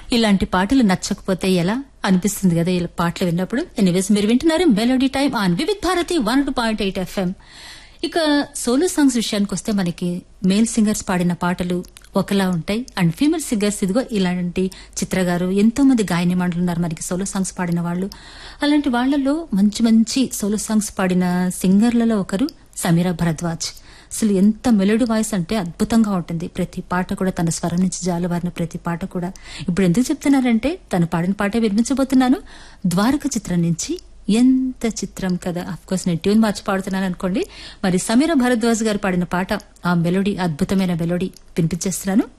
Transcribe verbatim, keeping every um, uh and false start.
ఇలాంటి పాటలు నచ్చకపోతే ఎలా అనిపిస్తుంది కదా ఇలా పాటలు విన్నప్పుడు. ఎనీవేస్ మీరు వింటున్నారు melody time on Vividh Bharati one two point eight FM. ఇక సోలో సాంగ్స్ విషయానికి వస్తే మనకి మేల్ సింగర్స్ పాడిన పాటలు ఒకలా ఉంటాయి అండ్ ఫీమేల్ సింగర్స్ ఇదిగో ఇలాంటి చిత్ర గారు ఎంతో మంది గాయనిమాండలు ఉన్నారు మనకి సోలో సాంగ్స్ పాడిన వాళ్ళు. అలాంటి వాళ్లలో మంచి మంచి సోలో సాంగ్స్ పాడిన సింగర్లలో ఒకరు సమీరా భరద్వాజ్. అసలు ఎంత మెలోడీ వాయిస్ అంటే అద్భుతంగా ఉంటుంది. ప్రతి పాట కూడా తన స్వరం నుంచి జాలువారిన ప్రతి పాట కూడా. ఇప్పుడు ఎందుకు చెప్తున్నారంటే తను పాడిన పాటే వినిపించబోతున్నాను. ద్వారక చిత్రం నుంచి ఎంత చిత్రం కదా. అఫ్ కోర్స్ నేను ట్యూన్ మార్చి పాడుతున్నాను అనుకోండి. మరి సమీరా భరద్వాజ్ గారు పాడిన పాట ఆ మెలోడీ అద్భుతమైన మెలోడీ వినిపించేస్తున్నాను.